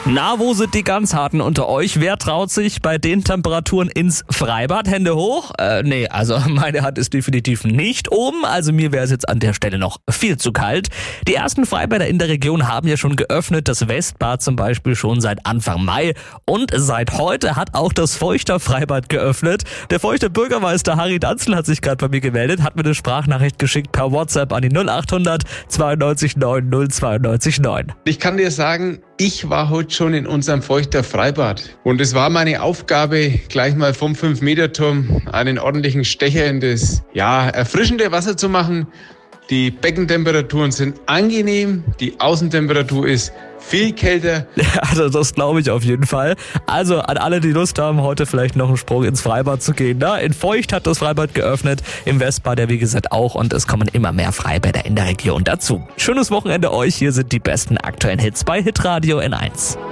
Na, wo sind die ganz Harten unter euch? Wer traut sich bei den Temperaturen ins Freibad? Hände hoch? Nee, also meine Hand ist definitiv nicht oben. Also mir wäre es jetzt an der Stelle noch viel zu kalt. Die ersten Freibäder in der Region haben ja schon geöffnet. Das Westbad zum Beispiel schon seit Anfang Mai. Und seit heute hat auch das Feuchter Freibad geöffnet. Der Feuchter Bürgermeister Harry Danzel hat sich gerade bei mir gemeldet, hat mir eine Sprachnachricht geschickt per WhatsApp an die 0800 92 9 092 9. Ich kann dir sagen, ich war heute schon in unserem Feuchter Freibad und es war meine Aufgabe, gleich mal vom 5-Meter-Turm einen ordentlichen Stecher in das erfrischende Wasser zu machen. Die Beckentemperaturen sind angenehm, die Außentemperatur ist viel kälter. Ja, das glaube ich auf jeden Fall. Also an alle, die Lust haben, heute vielleicht noch einen Sprung ins Freibad zu gehen. In Feucht hat das Freibad geöffnet, im Westbad ja wie gesagt auch und es kommen immer mehr Freibäder in der Region dazu. Schönes Wochenende euch, hier sind die besten aktuellen Hits bei Hitradio N1.